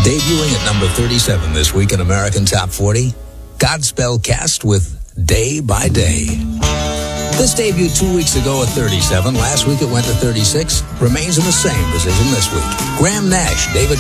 Debuting at number 37 this week in American Top 40, Godspell Cast with Day by Day. This debuted 2 weeks ago at 37. Last week it went to 36. Remains in the same position this week. Graham Nash, David